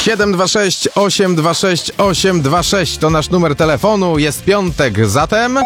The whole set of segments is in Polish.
726 826 826 to nasz numer telefonu. Jest piątek, zatem...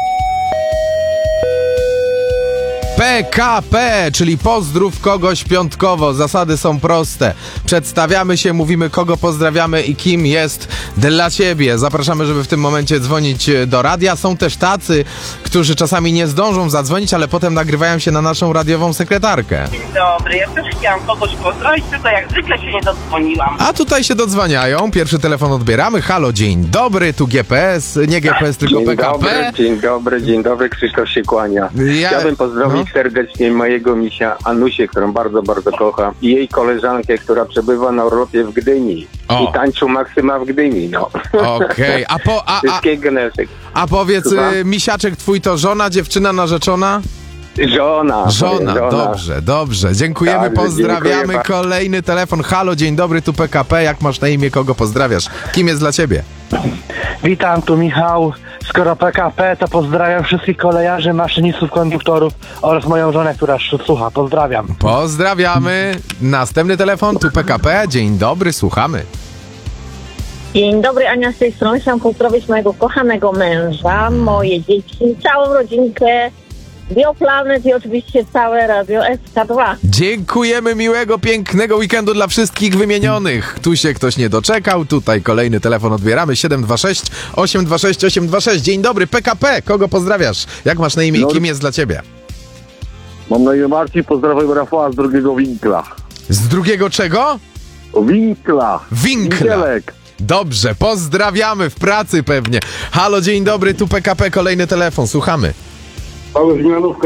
PKP, czyli pozdrów kogoś piątkowo. Zasady są proste. Przedstawiamy się, mówimy kogo pozdrawiamy i kim jest dla ciebie. Zapraszamy, żeby w tym momencie dzwonić do radia. Są też tacy, którzy czasami nie zdążą zadzwonić, ale potem nagrywają się na naszą radiową sekretarkę. Dzień dobry, ja też chciałam kogoś pozdrowić, tylko jak zwykle się nie dodzwoniłam. A tutaj się dodzwaniają. Pierwszy telefon odbieramy. Halo, dzień dobry, tu GPS, nie GPS, tylko Dzień PKP. Dzień dobry, Krzysztof się kłania. Chciałbym pozdrowić serdecznie mojego misia Anusię, którą bardzo, bardzo kocham, i jej koleżankę, która przebywa na urlopie w Gdyni. I tańczył Maksyma w Gdyni, no. Okej, Wszystkiego najlepszego. a powiedz, misiaczek twój to żona, dziewczyna, narzeczona? Żona. Dobrze. Dziękujemy, tak, pozdrawiamy. dziękuję. Kolejny telefon. Halo, dzień dobry, tu PKP. Jak masz na imię, kogo pozdrawiasz? Kim jest dla ciebie? Witam, tu Michał. Skoro PKP, to pozdrawiam wszystkich kolejarzy, maszynistów, konduktorów oraz moją żonę, która słucha. Pozdrawiam. Pozdrawiamy. Następny telefon, tu PKP. Dzień dobry, słuchamy. Dzień dobry, Ania z tej strony. Chciałam pozdrowić mojego kochanego męża, moje dzieci, całą rodzinkę, Bioplanet i oczywiście całe Radio SK2. Dziękujemy, miłego, pięknego weekendu dla wszystkich wymienionych. Tu się ktoś nie doczekał, tutaj kolejny telefon odbieramy. 726 826 826. Dzień dobry, PKP. Kogo pozdrawiasz? Jak masz na imię i kim jest dla ciebie? Mam na imię Marcin, pozdrawiam Rafała z drugiego winkla. Z drugiego czego? Winkla. Winkielek. Dobrze, pozdrawiamy, w pracy pewnie. Halo, dzień dobry, tu PKP, kolejny telefon, słuchamy. Halo, Zmianówka.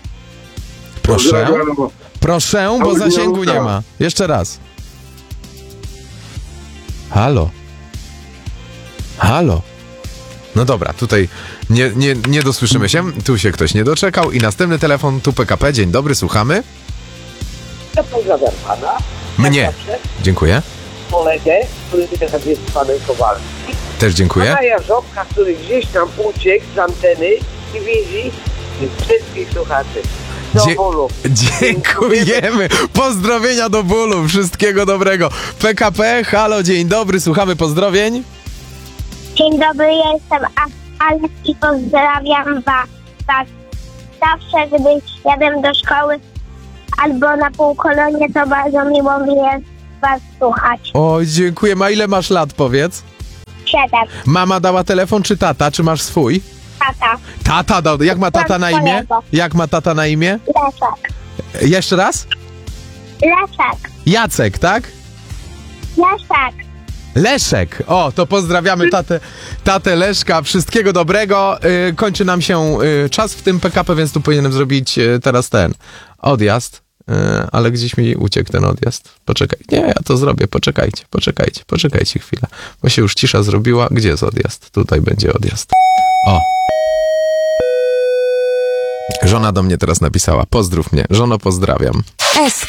Proszę, bo zasięgu nie ma. Jeszcze raz. Halo. No dobra, tutaj nie dosłyszymy się. Tu się ktoś nie doczekał. I następny telefon, tu PKP. Dzień dobry, słuchamy. Ja pozdrawiam pana. Mnie. Dziękuję. Kolegę, który teraz jest panem Kowalskim. Też dziękuję. Pana Jarzobka, który gdzieś tam uciekł z anteny i widzi wszystkich słuchaczy. Do bólu. Dziękujemy. Pozdrowienia do bólu. Wszystkiego dobrego. PKP, halo, dzień dobry. Słuchamy pozdrowień. Dzień dobry, ja jestem Alex i pozdrawiam was. Zawsze, gdy jadę do szkoły albo na półkolonie, to bardzo miło mi jest was słuchać. Oj, dziękuję. A ile masz lat, powiedz? 7. Mama dała telefon, czy tata? Czy masz swój? Tata. Tata dał. Jak ma tata na imię? Jak ma tata na imię? Leszek. Jeszcze raz? Leszek. Jacek, tak? Leszek. Leszek. O, to pozdrawiamy tatę Leszka. Wszystkiego dobrego. Kończy nam się czas w tym PKP, więc tu powinienem zrobić teraz ten odjazd. Ale gdzieś mi uciekł ten odjazd. Poczekaj. Nie, ja to zrobię. Poczekajcie chwilę. Bo się już cisza zrobiła. Gdzie jest odjazd? Tutaj będzie odjazd. O. Żona do mnie teraz napisała. Pozdrów mnie. Żono, pozdrawiam. SK